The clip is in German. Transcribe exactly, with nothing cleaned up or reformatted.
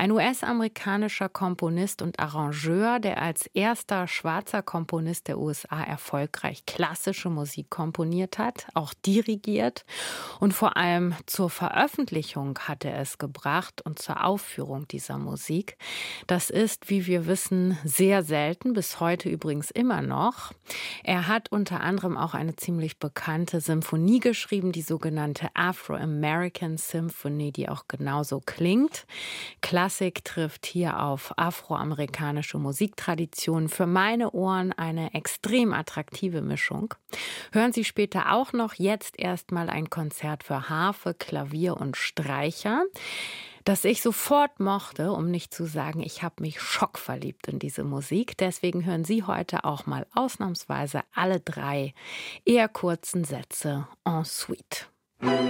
Ein U S-amerikanischer Komponist und Arrangeur, der als erster schwarzer Komponist der U S A erfolgreich klassische Musik komponiert hat, auch dirigiert und vor allem zur Veröffentlichung hat er es gebracht und zur Aufführung dieser Musik. Das ist, wie wir wissen, sehr selten, bis heute übrigens immer noch. Er hat unter anderem auch eine ziemlich bekannte Symphonie geschrieben, die sogenannte Afro-American Symphony, die auch genauso klingt. Klassik trifft hier auf afroamerikanische Musiktraditionen. Für meine Ohren eine extrem attraktive Mischung. Hören Sie später auch noch, jetzt erstmal ein Konzert für Harfe, Klavier und Streicher, das ich sofort mochte, um nicht zu sagen, ich habe mich schockverliebt in diese Musik. Deswegen hören Sie heute auch mal ausnahmsweise alle drei eher kurzen Sätze en suite.